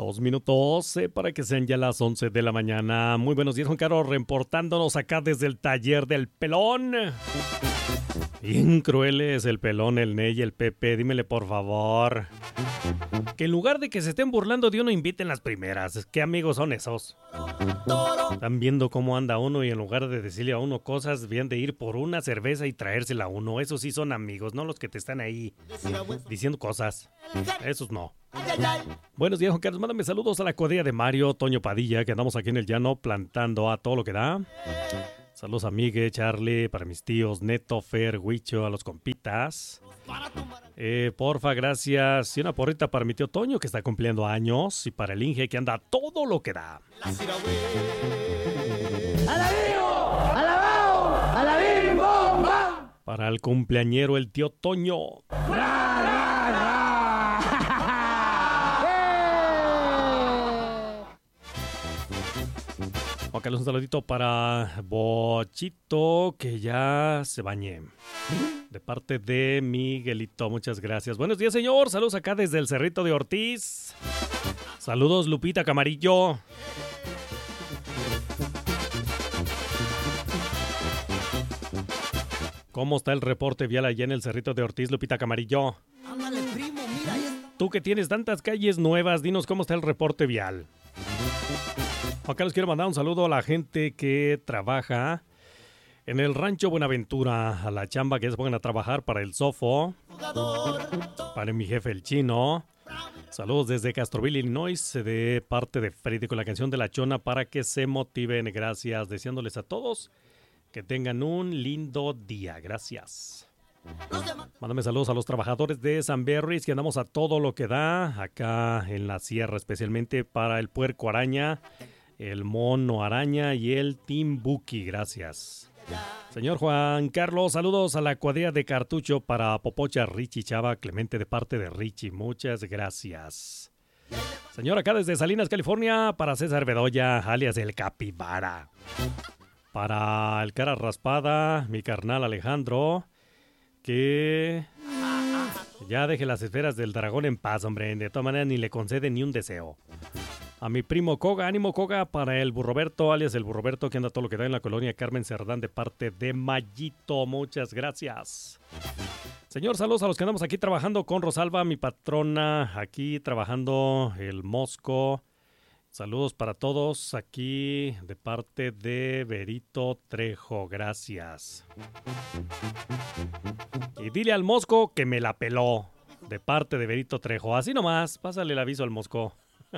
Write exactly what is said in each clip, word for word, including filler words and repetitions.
Dos minutos eh, para que sean ya las once de la mañana. Muy buenos días, Juan Carlos, reportándonos acá desde el taller del pelón. Bien crueles el pelón, el Ney y el Pepe. Dímele por favor que en lugar de que se estén burlando de uno, inviten las primeras. ¿Qué amigos son esos? Están viendo cómo anda uno y en lugar de decirle a uno cosas, bien de ir por una cerveza y traérsela a uno. Esos sí son amigos, no los que te están ahí diciendo cosas. Esos no. Buenos días, Juan Carlos. Mándame saludos a la cuadrilla de Mario, Toño Padilla, que andamos aquí en el llano plantando a todo lo que da. Saludos a Miguel, Charlie, para mis tíos Neto, Fer, Huicho, a los compitas. Eh, porfa, gracias. Y una porrita para mi tío Toño, que está cumpliendo años. Y para el Inge, que anda a todo lo que da. ¡Alabío! ¡Alabao! ¡Alabim, bom, bam! Para el cumpleañero, el tío Toño. ¡Ra, ra, ra! Juan Carlos, un saludito para Bochito, que ya se bañe. De parte de Miguelito, muchas gracias. Buenos días, señor. Saludos acá desde el Cerrito de Ortiz. Saludos, Lupita Camarillo. ¿Cómo está el reporte vial allá en el Cerrito de Ortiz, Lupita Camarillo? Ándale, primo, mira, ahí está. Tú que tienes tantas calles nuevas, dinos cómo está el reporte vial. Juan Carlos, quiero mandar un saludo a la gente que trabaja en el Rancho Buenaventura, a la chamba que se pongan a trabajar para el Sofo, para mi jefe el Chino. Saludos desde Castroville, Illinois, de parte de Freddy con la canción de La Chona para que se motiven. Gracias, deseándoles a todos que tengan un lindo día. Gracias. Mándame saludos a los trabajadores de San Berris, que andamos a todo lo que da acá en la sierra, especialmente para el Puerco Araña, el Mono Araña y el Timbuki. Gracias. Señor Juan Carlos, saludos a la cuadrilla de Cartucho para Popocha, Richie, Chava, Clemente de parte de Richie. Muchas gracias. Señor, acá desde Salinas, California, para César Bedoya, alias el Capibara. Para el Cara Raspada, mi carnal Alejandro, que ya deje las esferas del dragón en paz, hombre. De todas maneras, ni le concede ni un deseo. A mi primo Koga, ánimo Koga, para el Burroberto, alias el Burroberto, que anda todo lo que da en la colonia Carmen Cerdán, de parte de Mayito. Muchas gracias. Señor, saludos a los que andamos aquí trabajando con Rosalba, mi patrona, aquí trabajando el Mosco. Saludos para todos aquí de parte de Berito Trejo. Gracias. Y dile al Mosco que me la peló, de parte de Berito Trejo. Así nomás, pásale el aviso al Mosco.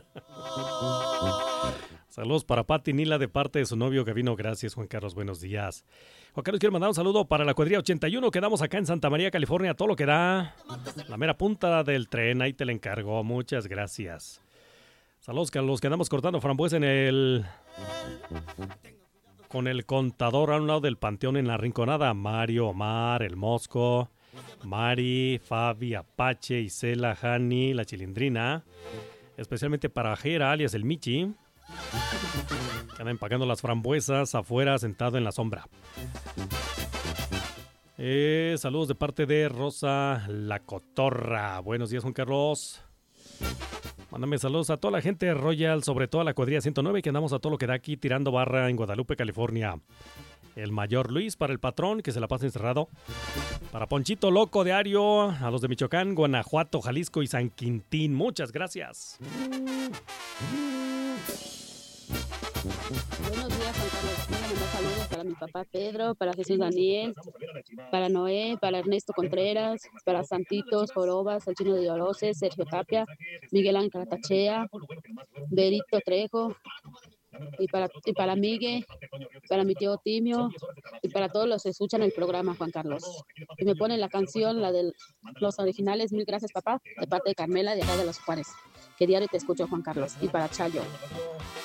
Saludos para Pati Nila de parte de su novio que vino. Gracias, Juan Carlos. Buenos días. Juan Carlos, quiero mandar un saludo para la cuadrilla ochenta y uno. Quedamos acá en Santa María, California. Todo lo que da. La mera punta del tren. Ahí te la encargo. Muchas gracias. Saludos a los que andamos cortando frambuesa en el... con el contador a un lado del panteón en la Rinconada. Mario, Omar, el Mosco, Mari, Fabi, Apache, Isela, Hani, la Chilindrina. Especialmente para Jera, alias el Michi, que anda empacando las frambuesas afuera, sentado en la sombra. Eh, saludos de parte de Rosa La Cotorra. Buenos días, Juan Carlos. Mándame saludos a toda la gente de Royal, sobre todo a la cuadrilla ciento nueve, que andamos a todo lo que da aquí tirando barra en Guadalupe, California. El mayor Luis, para el patrón, que se la pasa encerrado. Para Ponchito Loco de Ario, a los de Michoacán, Guanajuato, Jalisco y San Quintín. Muchas gracias. Buenos días, Juan Carlos. Quiero mandar saludos para mi papá Pedro, para Jesús Daniel, para Noé, para Ernesto Contreras, para Santitos Jorobas, el Chino de Oroces, Sergio Tapia, Miguel Ángel Tachea, Berito Trejo, y para, y para Miguel, para mi tío Timio, y para todos los que escuchan el programa, Juan Carlos. Y me ponen la canción, la de los originales, Mil Gracias Papá, de parte de Carmela, de acá de Los Juárez. Que diario te escucho, Juan Carlos. Y para Chayo.